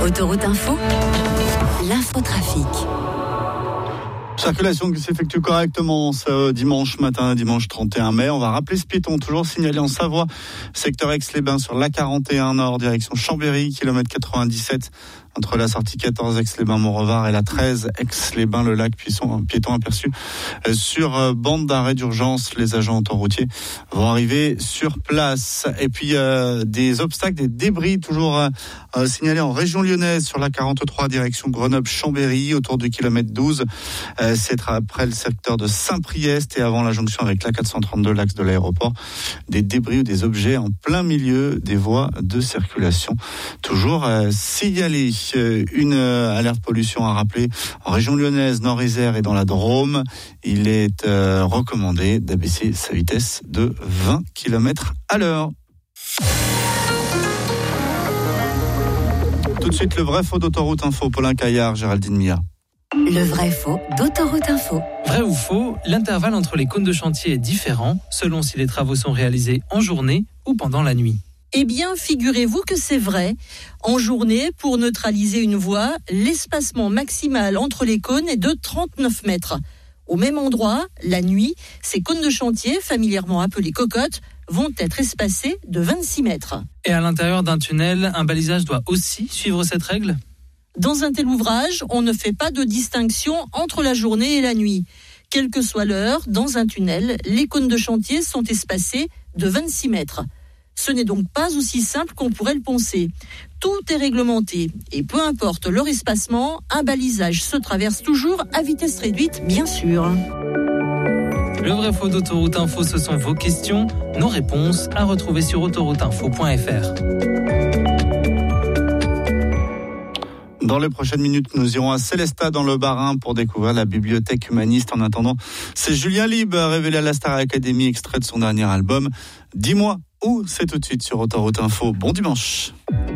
Autoroute Info, l'infotrafic. Circulation qui s'effectue correctement ce dimanche matin, dimanche 31 mai. On va rappeler ce piéton, toujours signalé en Savoie, secteur Aix-les-Bains sur l'A41 Nord, direction Chambéry, kilomètre 97, entre la sortie 14 Aix-les-Bains-Montrevard et la 13 Aix-les-Bains, le lac piéton aperçu sur bande d'arrêt d'urgence. Les agents autoroutiers vont arriver sur place. Et puis des obstacles, des débris toujours signalés en région lyonnaise sur la 43 direction Grenoble-Chambéry autour du kilomètre 12. C'est après le secteur de Saint-Priest et avant la jonction avec la 432, l'axe de l'aéroport. Des débris ou des objets en plein milieu des voies de circulation. Toujours signalés. Une alerte pollution à rappeler en région lyonnaise, Nord-Isère et dans la Drôme. Il est recommandé d'abaisser sa vitesse de 20 km à l'heure. Tout de suite, le vrai-faux d'Autoroute Info. Paulin Caillard, Géraldine Mia. Le vrai-faux d'Autoroute Info. Vrai ou faux, l'intervalle entre les cônes de chantier est différent selon si les travaux sont réalisés en journée ou pendant la nuit. Eh bien, figurez-vous que c'est vrai. En journée, pour neutraliser une voie, l'espacement maximal entre les cônes est de 39 mètres. Au même endroit, la nuit, ces cônes de chantier, familièrement appelés cocottes, vont être espacés de 26 mètres. Et à l'intérieur d'un tunnel, un balisage doit aussi suivre cette règle ? Dans un tel ouvrage, on ne fait pas de distinction entre la journée et la nuit. Quelle que soit l'heure, dans un tunnel, les cônes de chantier sont espacés de 26 mètres. Ce n'est donc pas aussi simple qu'on pourrait le penser. Tout est réglementé et peu importe leur espacement, un balisage se traverse toujours à vitesse réduite, bien sûr. Le vrai-faux d'Autoroute Info, ce sont vos questions. Nos réponses à retrouver sur autorouteinfo.fr. Dans les prochaines minutes, nous irons à Célestat dans le Bas-Rhin pour découvrir la bibliothèque humaniste. En attendant, c'est Julien Lieb, révélé à la Star Academy, extrait de son dernier album. Dis-moi où, c'est tout de suite sur Autoroute Info. Bon dimanche.